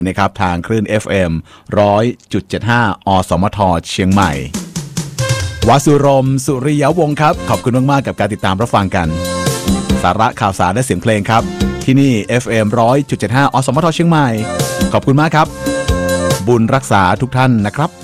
นะครับทางคลื่น FM 100.75 อสมทเชียงใหม่วสุรมสุริยวงศ์ครับขอบคุณมากๆกับการติดตามรับฟังกันสาระข่าวสารและเสียงเพลงครับที่นี่ FM 100.75 อสมทเชียงใหม่ขอบคุณมากครับบุญรักษาทุกท่านนะครับ